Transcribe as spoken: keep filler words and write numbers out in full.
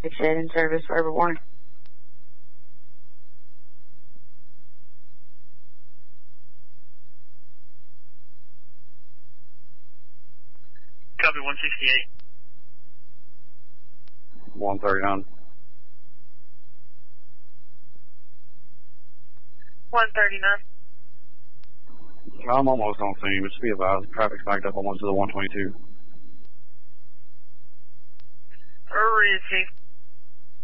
Shed in service, verbal warning. Copy one sixty-eight. one thirty-nine. one thirty-nine. I'm almost on scene. Just be advised, traffic's backed up almost to the one twenty-two. Receive.